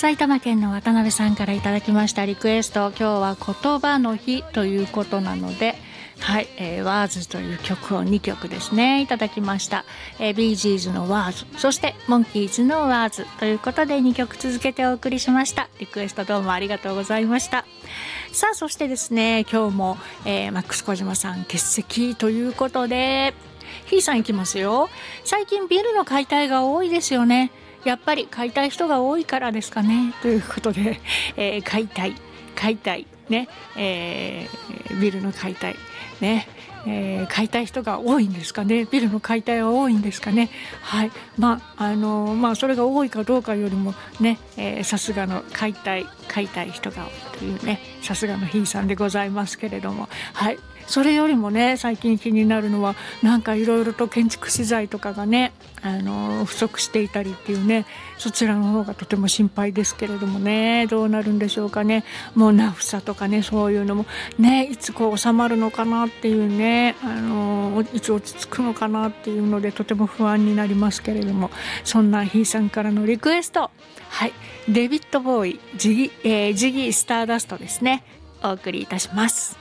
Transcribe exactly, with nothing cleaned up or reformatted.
埼玉県の渡辺さんからいただきましたリクエスト、今日は言葉の日ということなので、はい、えー、ワーズという曲をにきょくですねいただきました。えー、ビージーズのワーズ、そしてモンキーズのワーズということでにきょく続けてお送りしました。リクエストどうもありがとうございました。さあそしてですね、今日も、えー、マックス小島さん欠席ということで、ひーさんいきますよ。最近ビルの解体が多いですよね。やっぱり買いたい人が多いからですかね、ということで、えー、買いたい買いたいね、えー、ビルの解体ね、えー、買いたい人が多いんですかね。ビルの解体は多いんですかね。はい、まああのー、まあそれが多いかどうかよりもね、えー、さすがの解体買いたい人が多いというね、さすがのひーさんでございますけれども、はい、それよりもね最近気になるのは、なんかいろいろと建築資材とかがね、あの不足していたりっていうね、そちらの方がとても心配ですけれどもね、どうなるんでしょうかね。もうナフサとかね、そういうのもね、いつこう収まるのかなっていうね、あのいつ落ち着くのかなっていうのでとても不安になりますけれども、そんなひーさんからのリクエスト、はい、デビッド・ボーイジギ、えー、ジギー・スターダストですね、お送りいたします。